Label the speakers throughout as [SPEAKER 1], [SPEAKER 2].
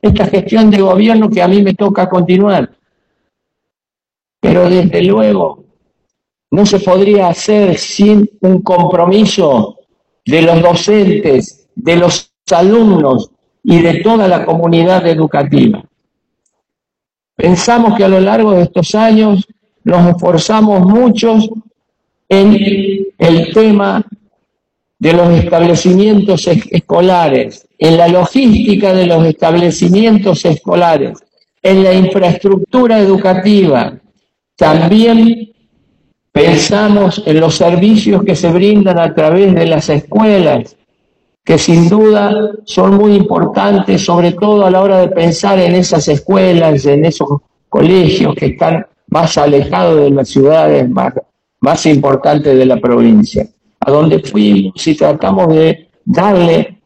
[SPEAKER 1] esta gestión de gobierno que a mí me toca continuar. Pero desde luego no se podría hacer sin un compromiso de los docentes, de los alumnos y de toda la comunidad educativa. Pensamos que a lo largo de estos años nos esforzamos muchos en el tema de los establecimientos escolares, en la logística de los establecimientos escolares, en la infraestructura educativa. También pensamos en los servicios que se brindan a través de las escuelas, que sin duda son muy importantes, sobre todo a la hora de pensar en esas escuelas, en esos colegios que están más alejados de las ciudades más importantes de la provincia, a donde fuimos y tratamos de darle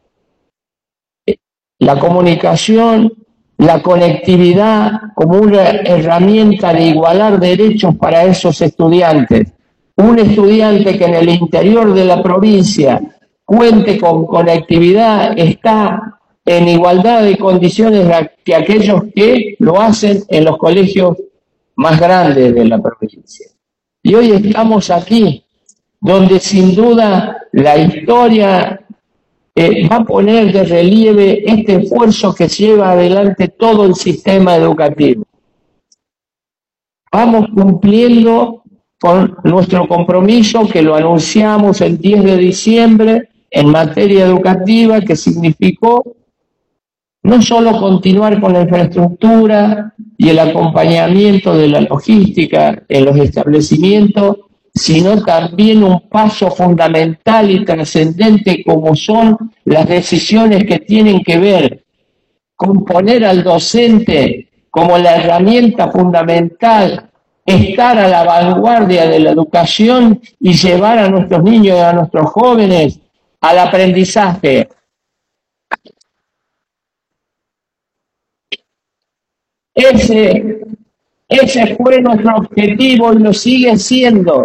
[SPEAKER 1] la comunicación, la conectividad como una herramienta de igualar derechos para esos estudiantes. Un estudiante que en el interior de la provincia cuente con conectividad está en igualdad de condiciones que aquellos que lo hacen en los colegios más grandes de la provincia. Y hoy estamos aquí, donde sin duda la historia va a poner de relieve este esfuerzo que lleva adelante todo el sistema educativo. Vamos cumpliendo con nuestro compromiso que lo anunciamos el 10 de diciembre en materia educativa, que significó no solo continuar con la infraestructura y el acompañamiento de la logística en los establecimientos, sino también un paso fundamental y trascendente como son las decisiones que tienen que ver con poner al docente como la herramienta fundamental, estar a la vanguardia de la educación y llevar a nuestros niños y a nuestros jóvenes al aprendizaje. Ese fue nuestro objetivo y lo sigue siendo.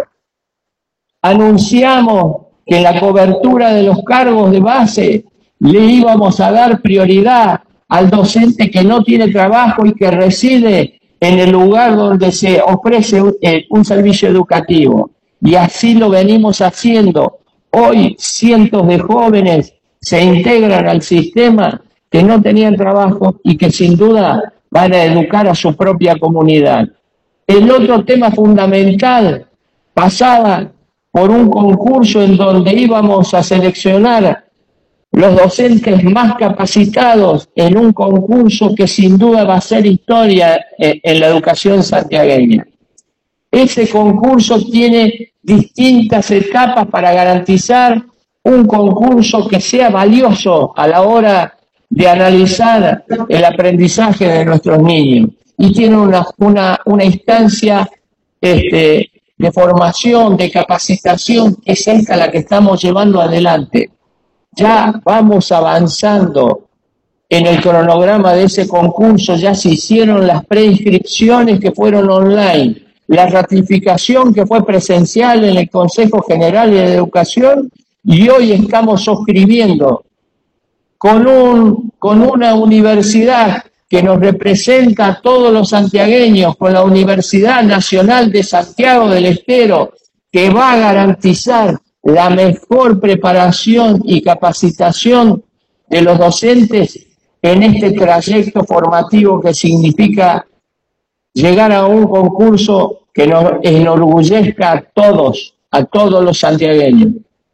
[SPEAKER 1] Anunciamos que en la cobertura de los cargos de base le íbamos a dar prioridad al docente que no tiene trabajo y que reside en el lugar donde se ofrece un servicio educativo. Y así lo venimos haciendo. Hoy cientos de jóvenes se integran al sistema que no tenían trabajo y que sin duda van a educar a su propia comunidad. El otro tema fundamental pasaba por un concurso en donde íbamos a seleccionar los docentes más capacitados en un concurso que sin duda va a ser historia en la educación santiagueña. Ese concurso tiene distintas etapas para garantizar un concurso que sea valioso a la hora de analizar el aprendizaje de nuestros niños. Y tiene una instancia de formación, de capacitación, que es esta la que estamos llevando adelante. Ya vamos avanzando en el cronograma de ese concurso, ya se hicieron las preinscripciones que fueron online, la ratificación que fue presencial en el Consejo General de Educación, y hoy estamos suscribiendo con una universidad que nos representa a todos los santiagueños, con la Universidad Nacional de Santiago del Estero, que va a garantizar la mejor preparación y capacitación de los docentes en este trayecto formativo que significa llegar a un concurso que nos enorgullezca a todos los santiagueños.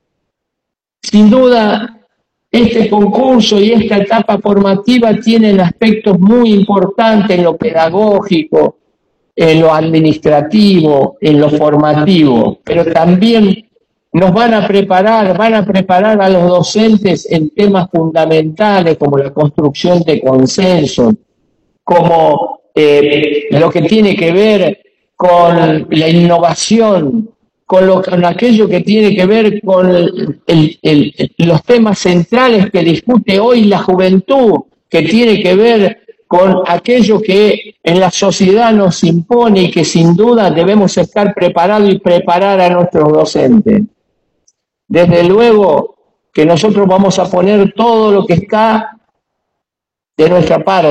[SPEAKER 1] Sin duda, este concurso y esta etapa formativa tienen aspectos muy importantes en lo pedagógico, en lo administrativo, en lo formativo, pero también nos van a preparar a los docentes en temas fundamentales como la construcción de consensos, como lo que tiene que ver con la innovación, con aquello que tiene que ver con los temas centrales que discute hoy la juventud, que tiene que ver con aquello que en la sociedad nos impone y que sin duda debemos estar preparados y preparar a nuestros docentes. Desde luego que nosotros vamos a poner todo lo que está de nuestra parte.